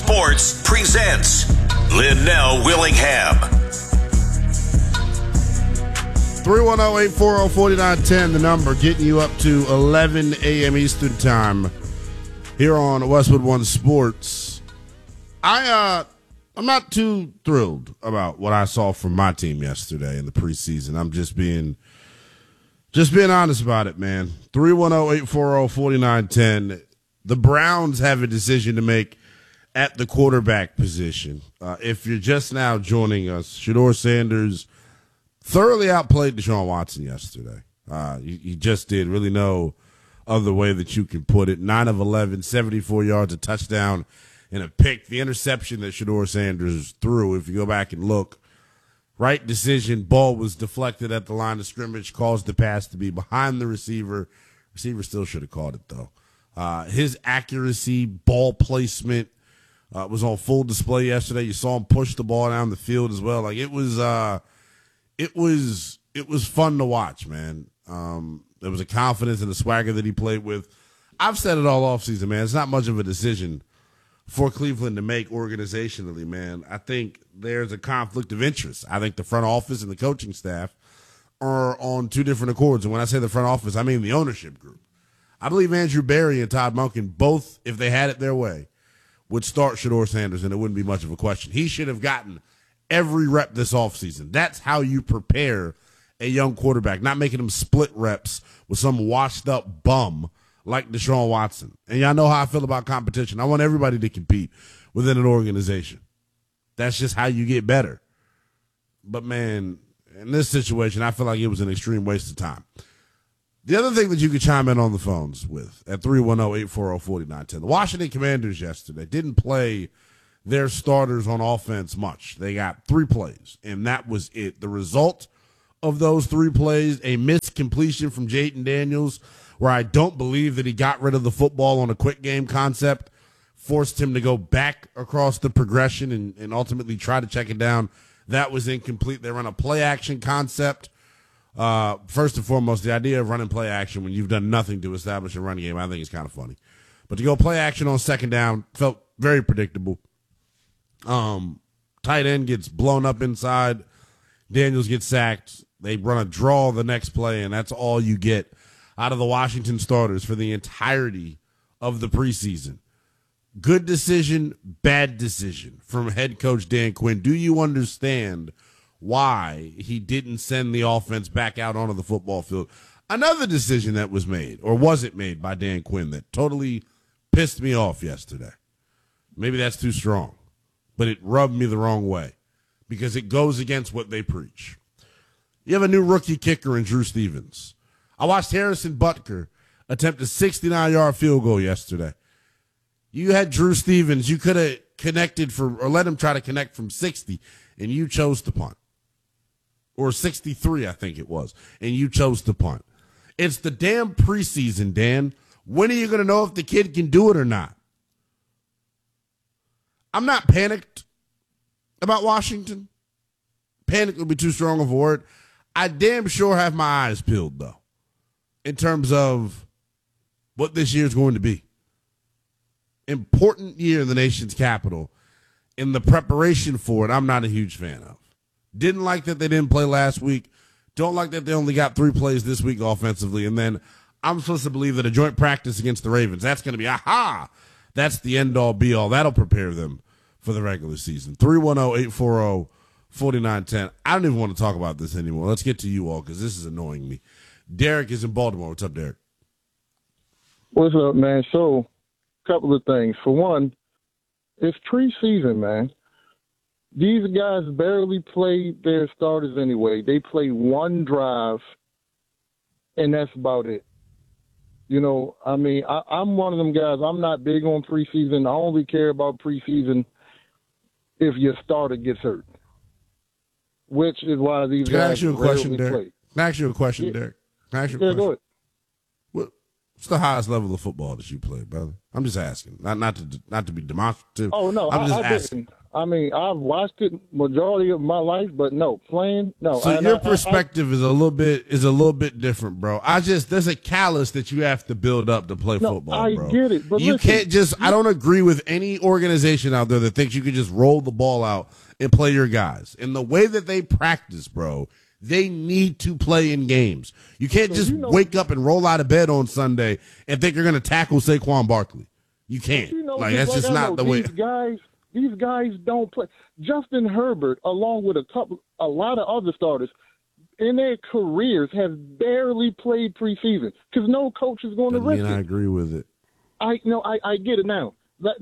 Sports presents Linnell Willingham. 310-840-4910, the number, getting you up to 11 a.m. Eastern Time here on Westwood One Sports. I'm not too thrilled about what I saw from my team yesterday in the preseason. I'm just being honest about it, man. 310-840-4910. The Browns have a decision to make at the quarterback position. If you're just now joining us, Shedeur Sanders thoroughly outplayed Deshaun Watson yesterday. He just did. Really no other way that you can put it. 9 of 11, 74 yards, a touchdown, and a pick. The interception that Shedeur Sanders threw, if you go back and look, right decision, ball was deflected at the line of scrimmage, caused the pass to be behind the receiver. Receiver still should have caught it, though. His accuracy, ball placement was on full display yesterday. You saw him push the ball down the field as well. Like it was fun to watch, man. There was a confidence and a swagger that he played with. I've said it all offseason, man. It's not much of a decision for Cleveland to make organizationally, man. I think there's a conflict of interest. I think the front office and the coaching staff are on two different accords. And when I say the front office, I mean the ownership group. I believe Andrew Berry and Todd Monken both, if they had it their way, would start Shedeur Sanders, and it wouldn't be much of a question. He should have gotten every rep this offseason. That's how you prepare a young quarterback, not making him split reps with some washed-up bum like Deshaun Watson. And y'all know how I feel about competition. I want everybody to compete within an organization. That's just how you get better. But, man, in this situation, I feel like it was an extreme waste of time. The other thing that you could chime in on the phones with at 310-840-4910, the Washington Commanders yesterday didn't play their starters on offense much. They got 3 plays, and that was it. The result of those 3 plays, a missed completion from Jayden Daniels, where I don't believe that he got rid of the football on a quick game concept, forced him to go back across the progression and ultimately try to check it down. That was incomplete. They run a play action concept. First and foremost, the idea of running play action when you've done nothing to establish a running game, I think is kind of funny. But to go play action on second down felt very predictable. Tight end gets blown up inside. Daniels gets sacked. They run a draw the next play, and that's all you get out of the Washington starters for the entirety of the preseason. Good decision, bad decision from head coach Dan Quinn. Do you understand why he didn't send the offense back out onto the football field? Another decision that was made, or wasn't made by Dan Quinn, that totally pissed me off yesterday. Maybe that's too strong, but it rubbed me the wrong way because it goes against what they preach. You have a new rookie kicker in Drew Stevens. I watched Harrison Butker attempt a 69-yard field goal yesterday. You had Drew Stevens. You could have connected or let him try to connect from 60, and you chose to punt. Or 63, I think it was, and you chose to punt. It's the damn preseason, Dan. When are you going to know if the kid can do it or not? I'm not panicked about Washington. Panic would be too strong of a word. I damn sure have my eyes peeled, though, in terms of what this year is going to be. Important year in the nation's capital. In the preparation for it, I'm not a huge fan of. Didn't like that they didn't play last week. Don't like that they only got 3 plays this week offensively. And then I'm supposed to believe that a joint practice against the Ravens, that's going to be, that's the end-all, be-all. That'll prepare them for the regular season. 310-840-4910. I don't even want to talk about this anymore. Let's get to you all because this is annoying me. Derek is in Baltimore. What's up, Derek? What's up, man? So, a couple of things. For one, it's preseason, man. These guys barely play their starters anyway. They play 1 drive, and that's about it. You know, I mean, I'm one of them guys. I'm not big on preseason. I only care about preseason if your starter gets hurt, which is why these guys rarely play. Can I ask you a question, Derek? Can I ask you a question? Go ahead. What's the highest level of football that you play, brother? I'm just asking, not to be demonstrative. Oh no, I'm just asking. I mean, I've watched it majority of my life, but no, playing, no. So your perspective is a little bit different, bro. There's a callus that you have to build up to play football, bro. I get it, but you listen, can't just. I don't agree with any organization out there that thinks you can just roll the ball out and play your guys. In the way that they practice, bro, they need to play in games. You can't just wake up and roll out of bed on Sunday and think you're going to tackle Saquon Barkley. You can't. That's just not the way. These guys don't play. Justin Herbert, along with a lot of other starters, in their careers have barely played preseason because no coach is going to risk it. I agree with it. I get it now.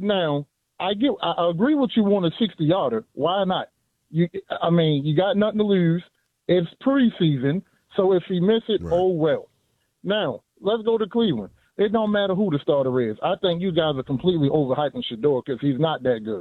I agree with you on a 60-yarder. Why not? You got nothing to lose. It's preseason, so if he miss it, Oh well. Now let's go to Cleveland. It don't matter who the starter is. I think you guys are completely overhyping Shedeur because he's not that good.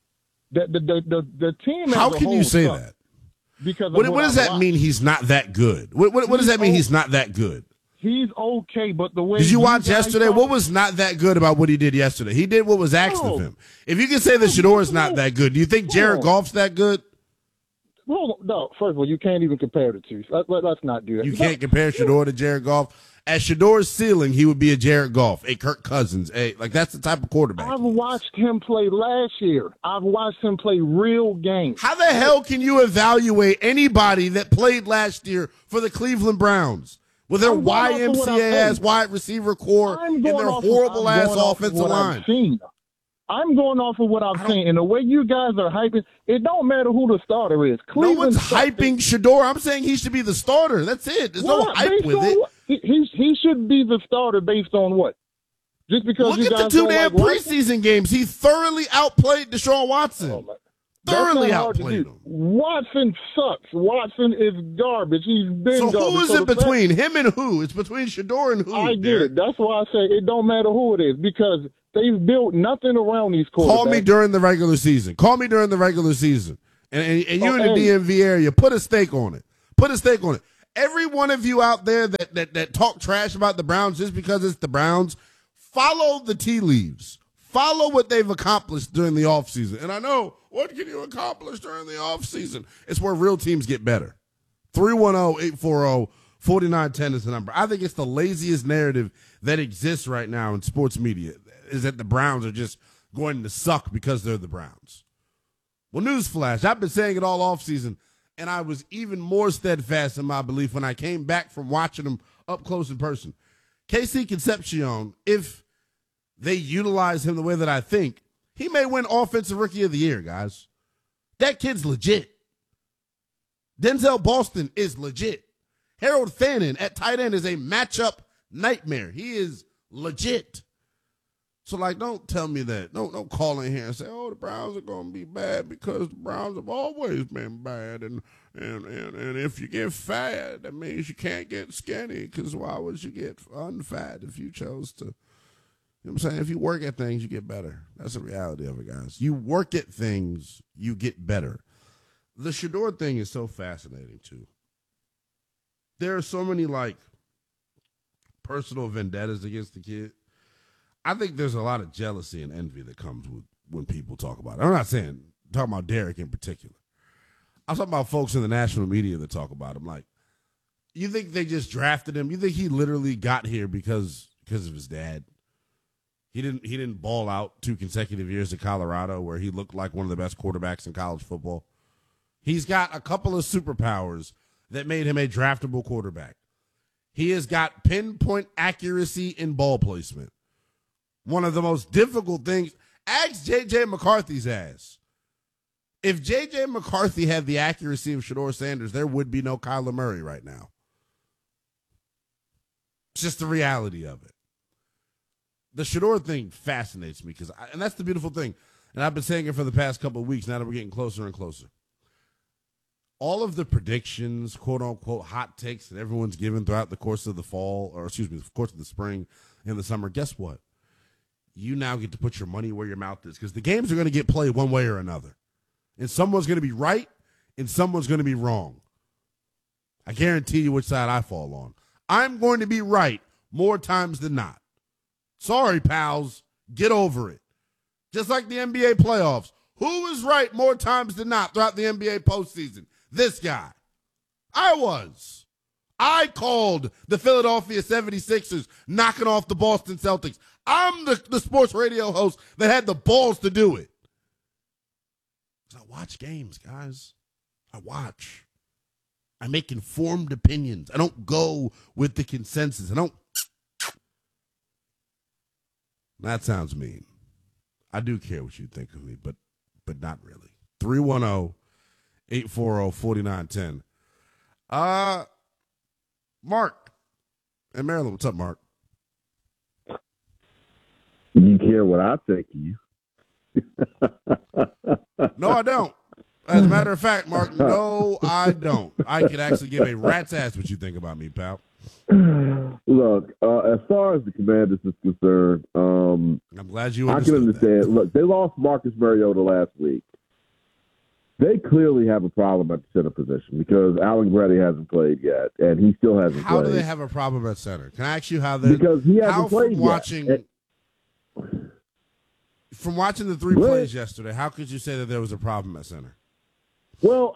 The team. How can you say that? Because what does that mean? He's not that good. What does that mean? He's not that good. He's okay, but the way did you watch yesterday? What was not that good about what he did yesterday? He did what was asked of him. If you can say that Shedeur is not that good, do you think Jared Goff's that good? Well, no. First of all, you can't even compare the two. Let's not do that. You can't compare Shedeur to Jared Goff. At Shedeur's ceiling, he would be a Jared Goff, a Kirk Cousins, that's the type of quarterback. I've watched him play last year. I've watched him play real games. How the hell can you evaluate anybody that played last year for the Cleveland Browns with their YMCA-ass wide receiver core and their horrible-ass offensive line? I'm going off of what I've seen. And the way you guys are hyping, it don't matter who the starter is. No one's hyping Shedeur. I'm saying he should be the starter. That's it. There's no hype with it. He should be the starter based on what? Just because look at the two damn preseason games. He thoroughly outplayed Deshaun Watson. Thoroughly outplayed him. Watson sucks. Watson is garbage. He's been garbage. So who is it between him and who? It's between Shedeur and who? I get it. That's why I say it don't matter who it is because they've built nothing around these quarterbacks. Call me during the regular season. And you in the DMV area, put a stake on it. Every one of you out there that talk trash about the Browns just because it's the Browns, follow the tea leaves. Follow what they've accomplished during the offseason. And I know, what can you accomplish during the offseason? It's where real teams get better. 310-840-4910 is the number. I think it's the laziest narrative that exists right now in sports media, is that the Browns are just going to suck because they're the Browns. Well, newsflash, I've been saying it all offseason, and I was even more steadfast in my belief when I came back from watching them up close in person. KC Concepcion, if they utilize him the way that I think, he may win Offensive Rookie of the Year, guys. That kid's legit. Denzel Boston is legit. Harold Fannin at tight end is a matchup nightmare. He is legit. So, don't tell me that. Don't call in here and say, the Browns are going to be bad because the Browns have always been bad. And if you get fat, that means you can't get skinny because why would you get unfat if you chose to? You know what I'm saying? If you work at things, you get better. That's the reality of it, guys. You work at things, you get better. The Shedeur thing is so fascinating, too. There are so many, personal vendettas against the kid. I think there's a lot of jealousy and envy that comes with when people talk about it. I'm not talking about Derek in particular. I'm talking about folks in the national media that talk about him. You think they just drafted him? You think he literally got here because of his dad? He didn't ball out 2 consecutive years at Colorado where he looked like one of the best quarterbacks in college football. He's got a couple of superpowers that made him a draftable quarterback. He has got pinpoint accuracy in ball placement. One of the most difficult things. Ask J.J. McCarthy's ass. If J.J. McCarthy had the accuracy of Shedeur Sanders, there would be no Kyler Murray right now. It's just the reality of it. The Shedeur thing fascinates me and that's the beautiful thing. And I've been saying it for the past couple of weeks now that we're getting closer and closer. All of the predictions, quote unquote, hot takes that everyone's given throughout the course of the the course of the spring and the summer, guess what? You now get to put your money where your mouth is because the games are going to get played one way or another. And someone's going to be right and someone's going to be wrong. I guarantee you which side I fall on. I'm going to be right more times than not. Sorry, pals. Get over it. Just like the NBA playoffs. Who was right more times than not throughout the NBA postseason? This guy. I was. I called the Philadelphia 76ers knocking off the Boston Celtics. I'm the sports radio host that had the balls to do it. I watch games, guys. I watch. I make informed opinions. I don't go with the consensus. That sounds mean. I do care what you think of me, but not really. 310-840-4910. Mark in Maryland. What's up, Mark? You care what I think of you? No, I don't. As a matter of fact, Mark, no, I don't. I could actually give a rat's ass what you think about me, pal. Look, as far as the Commanders is concerned, I'm glad you understood. I can understand. That. Look, they lost Marcus Mariota last week. They clearly have a problem at the center position because Alan Grady hasn't played yet, and he still hasn't played. How do they have a problem at center? Can I ask you how they? Because he hasn't played yet. From watching the three plays yesterday, how could you say that there was a problem at center? Well,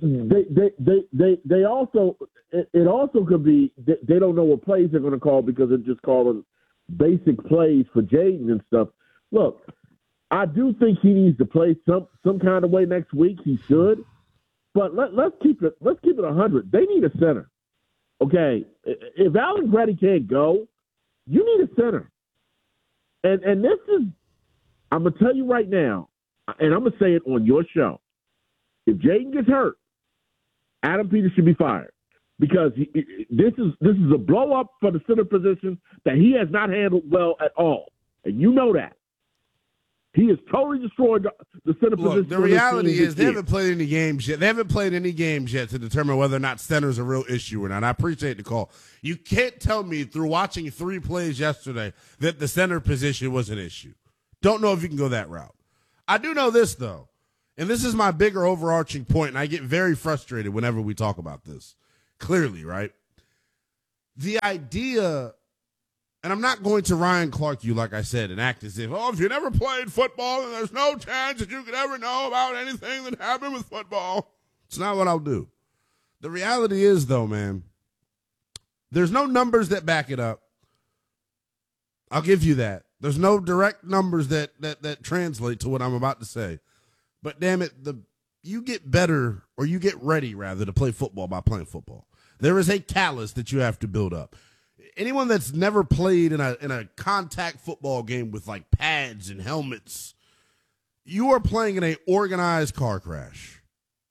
they also it also could be they don't know what plays they're going to call because they're just calling basic plays for Jaden and stuff. Look, I do think he needs to play some kind of way next week. He should, but let's keep it 100. They need a center. Okay, if Alan Grady can't go, you need a center. And this is, I'm gonna tell you right now, and I'm gonna say it on your show. If Jaden gets hurt, Adam Peters should be fired because this is a blow up for the center position that he has not handled well at all, and you know that. He has totally destroyed the center position. The reality is they haven't played any games yet. They haven't played any games yet to determine whether or not center's a real issue or not. I appreciate the call. You can't tell me through watching 3 plays yesterday that the center position was an issue. Don't know if you can go that route. I do know this, though, and this is my bigger overarching point, and I get very frustrated whenever we talk about this. Clearly, right? The idea... And I'm not going to Ryan Clark you, like I said, and act as if, if you never played football, then there's no chance that you could ever know about anything that happened with football. It's not what I'll do. The reality is, though, man, there's no numbers that back it up. I'll give you that. There's no direct numbers that translate to what I'm about to say. But damn it, you get better, or you get ready, rather, to play football by playing football. There is a callus that you have to build up. Anyone that's never played in a contact football game with like pads and helmets, you are playing in an organized car crash.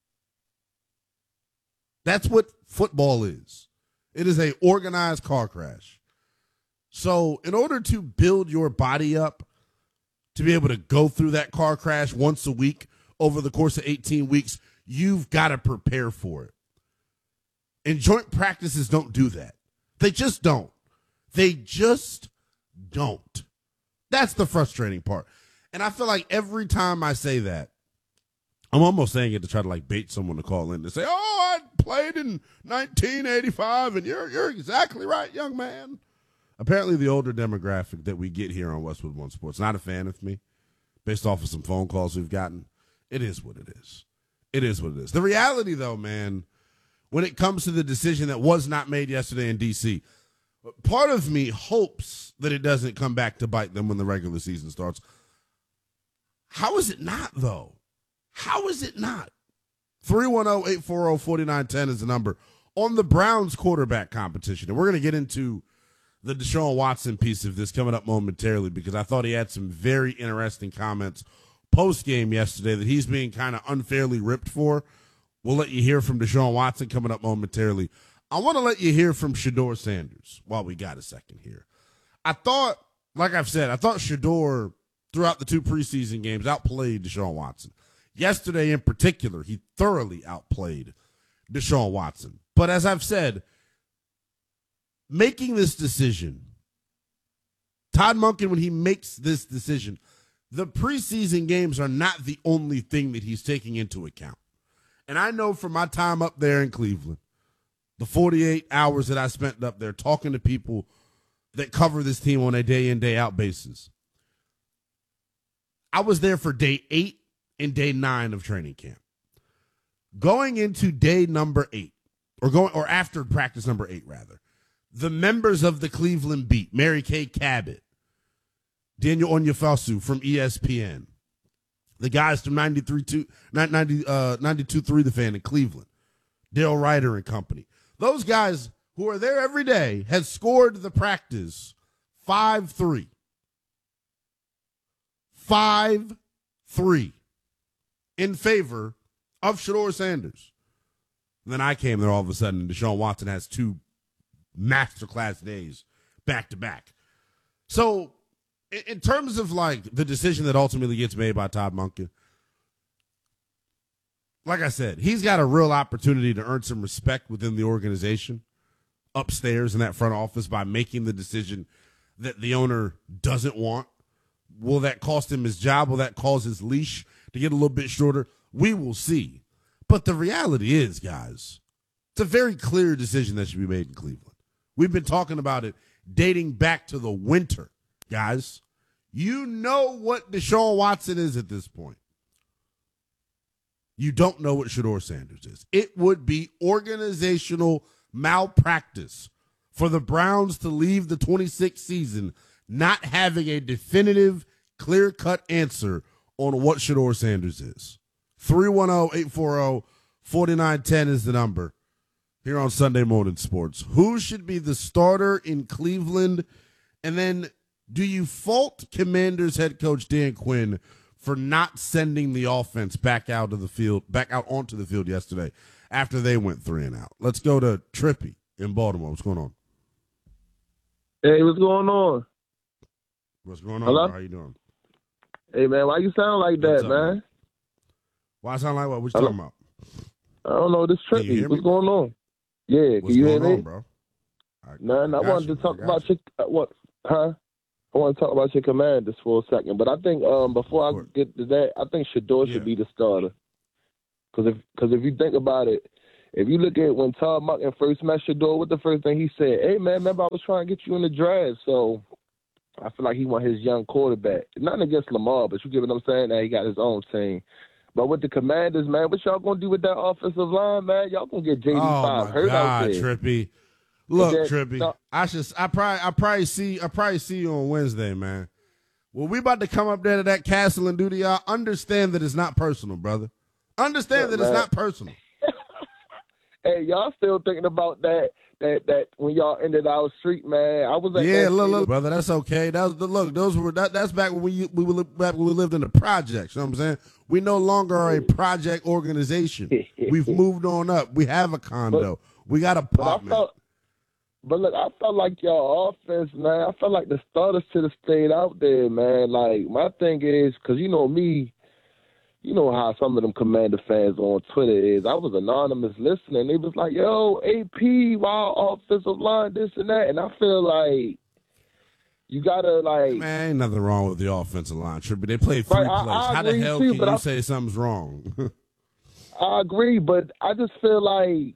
That's what football is. It is an organized car crash. So in order to build your body up to be able to go through that car crash once a week over the course of 18 weeks, you've got to prepare for it. And joint practices don't do that. They just don't. They just don't. That's the frustrating part. And I feel like every time I say that, I'm almost saying it to try to like bait someone to call in to say, I played in 1985, and you're exactly right, young man. Apparently the older demographic that we get here on Westwood One Sports, not a fan of me, based off of some phone calls we've gotten. It is what it is. It is what it is. The reality, though, man, when it comes to the decision that was not made yesterday in D.C., part of me hopes that it doesn't come back to bite them when the regular season starts. How is it not, though? How is it not? 310-840-4910 is the number on the Browns quarterback competition. And we're going to get into the Deshaun Watson piece of this coming up momentarily because I thought he had some very interesting comments post-game yesterday that he's being kind of unfairly ripped for. We'll let you hear from Deshaun Watson coming up momentarily. I want to let you hear from Shedeur Sanders while we got a second here. I thought, like I've said, I thought Shedeur, throughout the 2 preseason games, outplayed Deshaun Watson. Yesterday in particular, he thoroughly outplayed Deshaun Watson. But as I've said, making this decision, Todd Monken, when he makes this decision, the preseason games are not the only thing that he's taking into account. And I know from my time up there in Cleveland, the 48 hours that I spent up there talking to people that cover this team on a day in, day out basis. I was there for day 8 in day 9 of training camp. Going into day number 8, or after practice number 8, rather, the members of the Cleveland beat, Mary Kay Cabot, Daniel Onyefasu from ESPN, the guys from 92.3 The Fan in Cleveland, Dale Ryder and company. Those guys who are there every day had scored the practice 5-3. 5-3 in favor of Shedeur Sanders. And then I came there all of a sudden, and Deshaun Watson has 2 masterclass days back to back. So in terms of like the decision that ultimately gets made by Todd Monken, like I said, he's got a real opportunity to earn some respect within the organization upstairs in that front office by making the decision that the owner doesn't want. Will that cost him his job? Will that cause his leash to get a little bit shorter? We will see. But the reality is, guys, it's a very clear decision that should be made in Cleveland. We've been talking about it dating back to the winter, guys. You know what Deshaun Watson is at this point. You don't know what Shedeur Sanders is. It would be organizational malpractice for the Browns to leave the 26th season not having a definitive, clear-cut answer on what Shedeur Sanders is. 310-840-4910 is the number here on Sunday Morning Sports. Who should be the starter in Cleveland? And then do you fault Commanders head coach Dan Quinn for not sending the offense back out onto the field yesterday after they went 3-and-out? Let's go to Trippy in Baltimore. What's going on? Hey, what's going on? What's going on? Hello? How you doing? Hey, man, why you sound like that, man? Why I sound like what? What you talking about? I don't know. This Can you hear Trippy. What's me? going on? Yeah, What's can you hear going me? on, bro? Man, I wanted to talk about your what? Huh? I want to talk about your Commanders for a second, but I think before I get to that, I think Shedeur should be the starter. Because if you think about it, if you look at when Todd Monken first met Shedeur, what the first thing he said? Hey, man, remember I was trying to get you in the draft, so I feel like he want his young quarterback. Nothing against Lamar, but you get what I'm saying? That he got his own team. But with the Commanders, man, what y'all gonna do with that offensive line, man? Y'all gonna get JD5 hurt out there. Trippy. Look, that, Trippy. no. I probably see you on Wednesday, man. Well, we about to come up there to that castle and do to y'all. Understand that it's not personal, brother. Understand that it's not personal. Hey, y'all still thinking about that when y'all ended our street, man? I was at look, brother, that's okay. That's back when we lived in the projects. You know what I'm saying? We no longer are a project organization. We've moved on up. We have a condo. We got an apartment. But look, I felt like y'all offense, man. I felt like the starters should have stayed out there, man. Like my thing is, because you know me. You know how some of them Commander fans on Twitter is. I was anonymous listening. They was like, yo, AP, wild offensive line, this and that. And I feel like you got to, like... Man, ain't nothing wrong with the offensive line, Trippy. They played 3 plays. How the hell can you say something's wrong? I agree, but I just feel like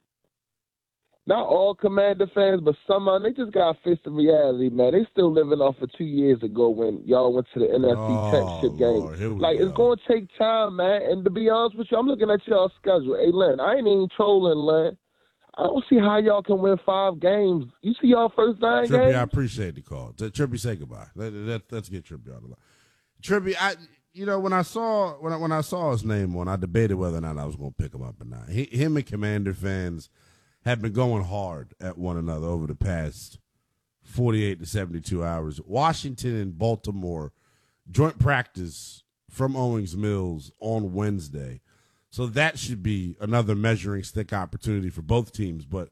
not all Commander fans, but some of them, they just got to face the reality, man. They still living off of 2 years ago when y'all went to the NFC Championship game. Like, it's going to take time, man. And to be honest with you, I'm looking at y'all's schedule. Hey, Len, I ain't even trolling, Len. I don't see how y'all can win 5 games. You see y'all first 9 Trippy, games? I appreciate the call. Trippy, say goodbye. Let's get Trippy out of the line. Trippy, when I saw his name on, I debated whether or not I was going to pick him up or not. Him and Commander fans have been going hard at one another over the past 48 to 72 hours. Washington and Baltimore, joint practice from Owings Mills on Wednesday. So that should be another measuring stick opportunity for both teams. But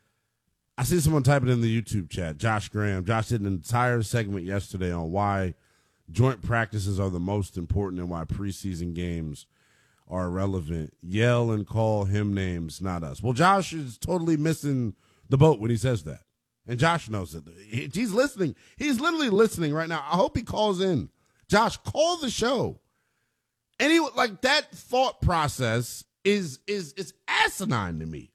I see someone typing in the YouTube chat, Josh Graham. Josh did an entire segment yesterday on why joint practices are the most important and why preseason games are irrelevant. Yell and call him names, not us. Well, Josh is totally missing the boat when he says that. And Josh knows it. He's listening. He's literally listening right now. I hope he calls in. Josh, call the show. And like that thought process is asinine to me.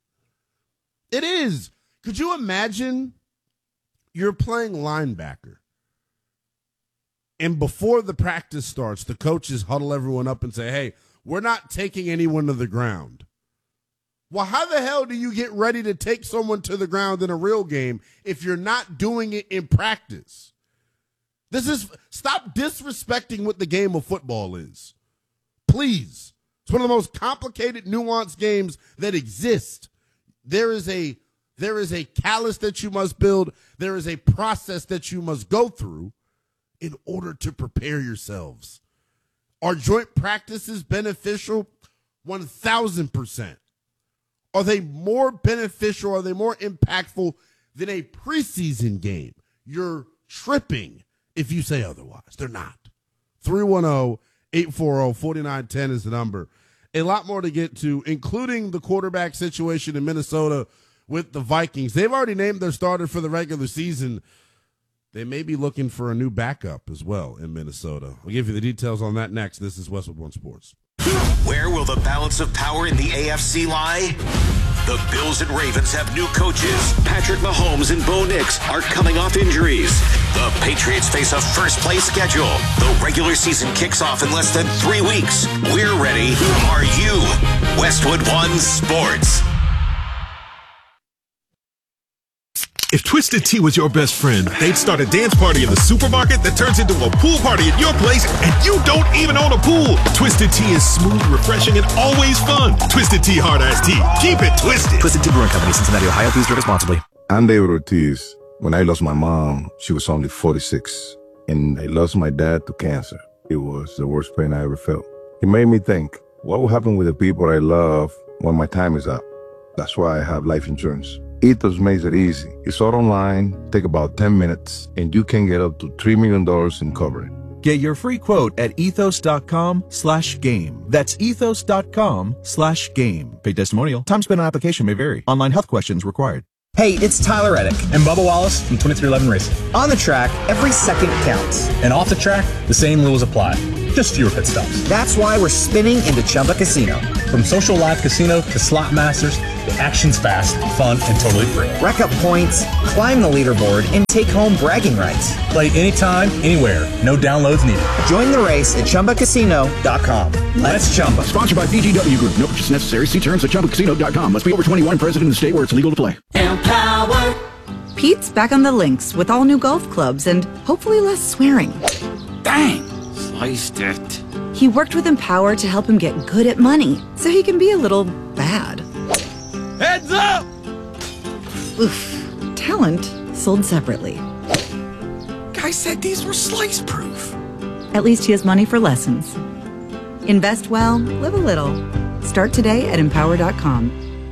It is. Could you imagine you're playing linebacker and before the practice starts, the coaches huddle everyone up and say, hey, we're not taking anyone to the ground. Well, how the hell do you get ready to take someone to the ground in a real game if you're not doing it in practice? Stop disrespecting what the game of football is. Please. It's one of the most complicated, nuanced games that exist. There is a callus that you must build. There is a process that you must go through in order to prepare yourselves. Are joint practices beneficial? 1,000%. Are they more beneficial? Are they more impactful than a preseason game? You're tripping if you say otherwise. They're not. 310-840-4910 is the number. A lot more to get to, including the quarterback situation in Minnesota with the Vikings. They've already named their starter for the regular season. They may be looking for a new backup as well in Minnesota. We'll give you the details on that next. This is Westwood One Sports. Where will the balance of power in the AFC lie? The Bills and Ravens have new coaches. Patrick Mahomes and Bo Nix are coming off injuries. The Patriots face a first-place schedule. The regular season kicks off in less than 3 weeks. We're ready. Are you? Westwood One Sports. If Twisted Tea was your best friend, they'd start a dance party in the supermarket that turns into a pool party at your place, and you don't even own a pool. Twisted Tea is smooth, refreshing, and always fun. Twisted Tea Hard Iced Tea. Keep it twisted. Twisted Tea Brewing Company, Cincinnati, Ohio. Please drink responsibly. I'm David Ortiz. When I lost my mom, she was only 46, and I lost my dad to cancer. It was the worst pain I ever felt. It made me think, what will happen with the people I love when my time is up? That's why I have life insurance. Ethos makes it easy. It's all online, take about 10 minutes, and you can get up to $3 million in coverage. Get your free quote at ethos.com/game. That's ethos.com/game. Paid testimonial. Time spent on application may vary. Online health questions required. Hey, it's Tyler Reddick and Bubba Wallace from 2311 Racing. On the track, every second counts. And off the track, the same rules apply. Just fewer pit stops. That's why we're spinning into Chumba Casino. From social live casino to slot masters, the action's fast, fun, and totally free. Rack up points, climb the leaderboard, and take home bragging rights. Play anytime, anywhere. No downloads needed. Join the race at ChumbaCasino.com. Let's Chumba. Sponsored by VGW Group. No purchase necessary. See terms at ChumbaCasino.com. Must be over 21, present in the state where it's legal to play. Empower. Pete's back on the links with all new golf clubs and hopefully less swearing. Dang, sliced it. He worked with Empower to help him get good at money so he can be a little bad. Heads up! Oof. Talent sold separately. Guy said these were slice proof. At least he has money for lessons. Invest well, live a little. Start today at Empower.com.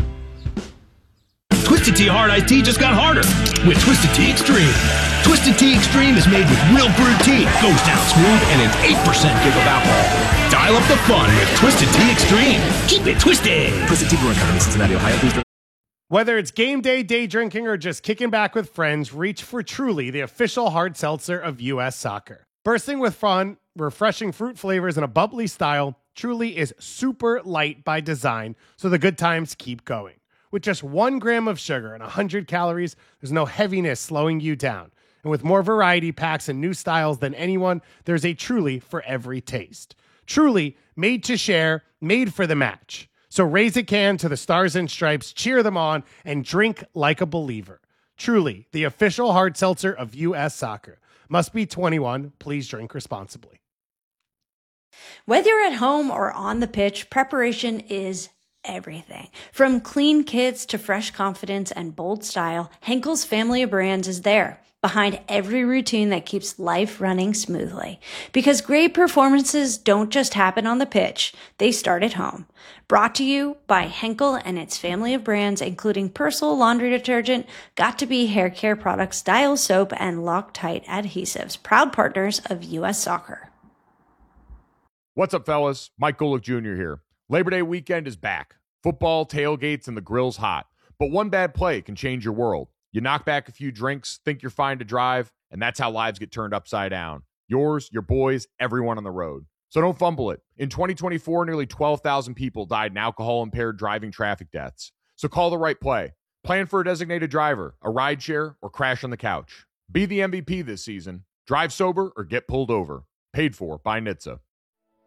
Twisted Tea Hard Iced Tea just got harder with Twisted Tea Extreme. Twisted Tea Extreme is made with real brewed tea, goes down smooth, and an 8% give of alcohol. Dial up the fun with Twisted Tea Extreme. Keep it twisted. Twisted Tea Brewing Company, Cincinnati, Ohio. Please drink. Whether it's game day, day drinking, or just kicking back with friends, reach for Truly, the official hard seltzer of U.S. Soccer. Bursting with fun, refreshing fruit flavors, and a bubbly style, Truly is super light by design, so the good times keep going. With just 1 gram of sugar and 100 calories, there's no heaviness slowing you down. And with more variety packs and new styles than anyone, there's a Truly for every taste. Truly, made to share, made for the match. So raise a can to the Stars and Stripes, cheer them on, and drink like a believer. Truly, the official hard seltzer of U.S. Soccer. Must be 21. Please drink responsibly. Whether you're at home or on the pitch, preparation is everything. From clean kits to fresh confidence and bold style, Henkel's family of brands is there, behind every routine that keeps life running smoothly. Because great performances don't just happen on the pitch, they start at home. Brought to you by Henkel and its family of brands, including Persil laundry detergent, Got2b hair care products, Dial soap, and Loctite adhesives, proud partners of U.S. Soccer. What's up, fellas? Mike Golick Jr. here. Labor Day weekend is back. Football, tailgates, and the grill's hot. But one bad play can change your world. You knock back a few drinks, think you're fine to drive, and that's how lives get turned upside down. Yours, your boys, everyone on the road. So don't fumble it. In 2024, nearly 12,000 people died in alcohol-impaired driving traffic deaths. So call the right play. Plan for a designated driver, a rideshare, or crash on the couch. Be the MVP this season. Drive sober or get pulled over. Paid for by NHTSA.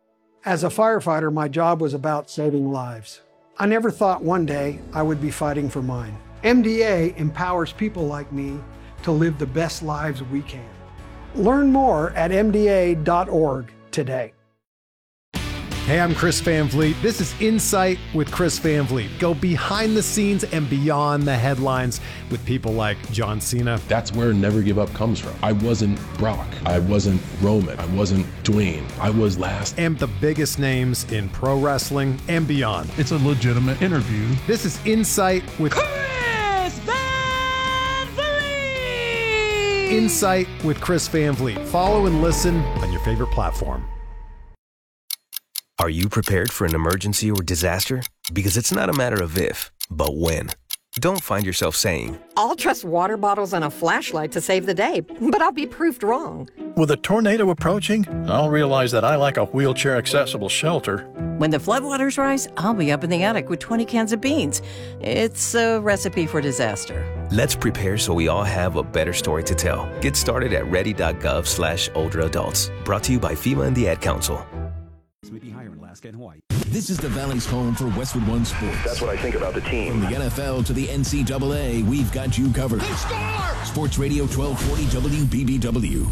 As a firefighter, my job was about saving lives. I never thought one day I would be fighting for mine. MDA empowers people like me to live the best lives we can. Learn more at MDA.org today. Hey, I'm Chris Van Vliet. This is Insight with Chris Van Vliet. Go behind the scenes and beyond the headlines with people like John Cena. That's where Never Give Up comes from. I wasn't Brock. I wasn't Roman. I wasn't Dwayne. I was last. And the biggest names in pro wrestling and beyond. It's a legitimate interview. This is Insight with Chris Van Vliet! Insight with Chris Van Vliet. Follow and listen on your favorite platform. Are you prepared for an emergency or disaster? Because it's not a matter of if, but when. Don't find yourself saying, I'll trust water bottles and a flashlight to save the day, but I'll be proved wrong. With a tornado approaching, I'll realize that I lack a wheelchair-accessible shelter. When the floodwaters rise, I'll be up in the attic with 20 cans of beans. It's a recipe for disaster. Let's prepare so we all have a better story to tell. Get started at ready.gov/older adults. Brought to you by FEMA and the Ad Council. May be higher in Alaska and Hawaii. This is the Valley's home for Westwood One Sports. That's what I think about the team. From the NFL to the NCAA, we've got you covered. Sports Radio 1240 WBBW.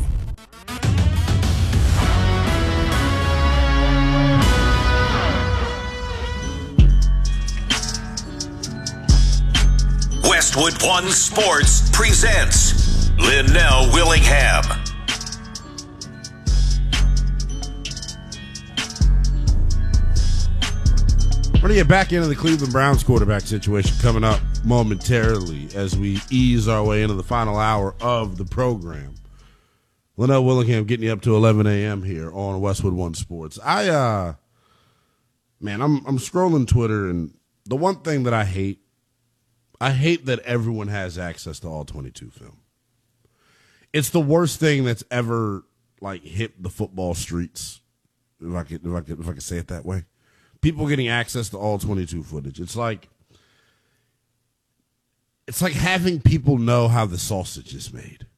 Westwood One Sports presents Linnell Willingham. We're going to get back into the Cleveland Browns quarterback situation coming up momentarily as we ease our way into the final hour of the program. Linnell Willingham getting you up to 11 a.m. here on Westwood One Sports. I'm scrolling Twitter, and the one thing that I hate that everyone has access to all 22 film. It's the worst thing that's ever hit the football streets, if I could say it that way. People getting access to all 22 footage. It's like having people know how the sausage is made.